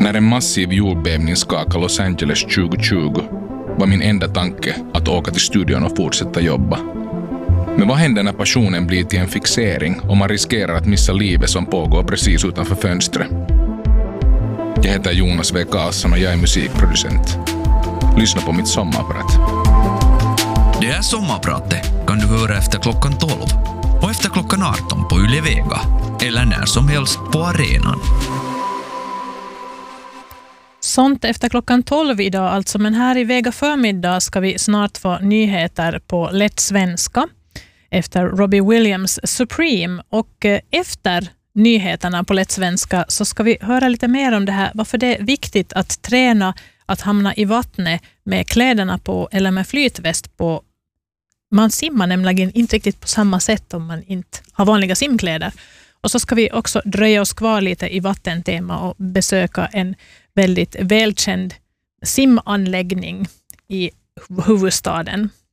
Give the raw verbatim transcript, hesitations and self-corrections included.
När en massiv jordbävning skakade Los Angeles tjugo tjugo var min enda tanke att åka till studion och fortsätta jobba. Men vad händer när passionen blir till en fixering och man riskerar att missa livet som pågår precis utanför fönstret? Jag heter Jonas W. Karlsson och jag är musikproducent. Lyssna på mitt sommarprat. Det här sommarpratet kan du höra efter klockan tolv och efter klockan arton på Yle Vega eller när som helst på arenan. Sånt efter klockan tolv idag alltså, men här i Vega förmiddag ska vi snart få nyheter på lätt svenska efter Robbie Williams Supreme, och efter nyheterna på lätt svenska så ska vi höra lite mer om det här, varför det är viktigt att träna att hamna i vattnet med kläderna på eller med flytväst på. Man simmar nämligen inte riktigt på samma sätt om man inte har vanliga simkläder. Och så ska vi också dröja oss kvar lite i vattentema och besöka en väldigt välkänd simanläggning i huvudstaden.